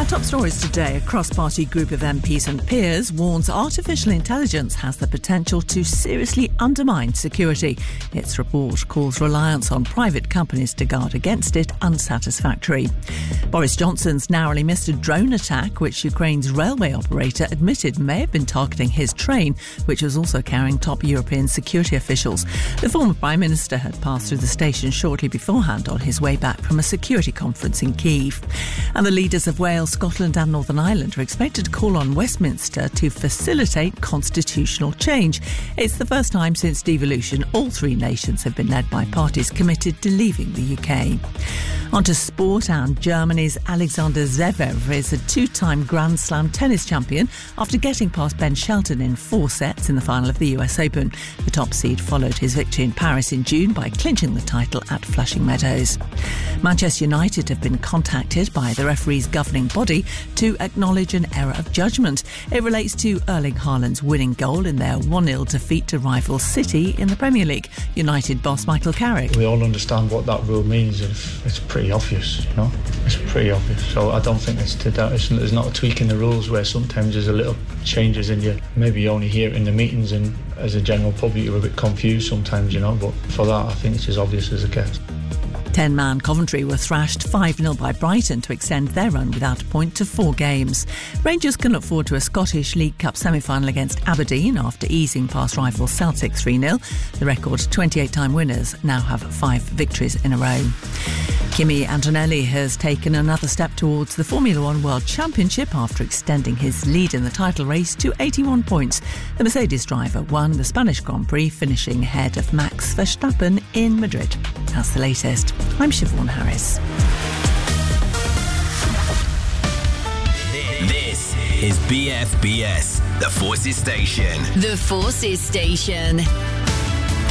Our top stories today. A cross-party group of MPs and peers warns artificial intelligence has the potential to seriously undermine security. Its report calls reliance on private companies to guard against it unsatisfactory. Boris Johnson's narrowly missed a drone attack, which Ukraine's railway operator admitted may have been targeting his train, which was also carrying top European security officials. The former Prime Minister had passed through the station shortly beforehand on his way back from a security conference in Kyiv. And the leaders of Wales, Scotland and Northern Ireland are expected to call on Westminster to facilitate constitutional change. It's the first time since devolution all three nations have been led by parties committed to leaving the UK. On to sport, and Germany's Alexander Zverev is a two-time Grand Slam tennis champion after getting past Ben Shelton in 4 sets in the final of the US Open. The top seed followed his victory in Paris in June by clinching the title at Flushing Meadows. Manchester United have been contacted by the referee's governing body to acknowledge an error of judgment. It relates to Erling Haaland's winning goal in their 1-0 defeat to rival City in the Premier League. United boss Michael Carrick. We all understand what that rule means. It's pretty obvious, you know. It's pretty obvious. So I don't think there's not a tweak in the rules where sometimes there's a little changes in you. Maybe you only hear it in the meetings, and as a general public you're a bit confused sometimes, you know. But for that, I think it's as obvious as it gets. 10-man Coventry were thrashed 5-0 by Brighton to extend their run without a point to 4 games. Rangers can look forward to a Scottish League Cup semi-final against Aberdeen after easing past rival Celtic 3-0. The record 28-time winners now have 5 victories in a row. Kimi Antonelli has taken another step towards the Formula One World Championship after extending his lead in the title race to 81 points. The Mercedes driver won the Spanish Grand Prix, finishing ahead of Max Verstappen in Madrid. That's the latest. I'm Siobhan Harris. This is BFBS, the Forces Station. The Forces Station.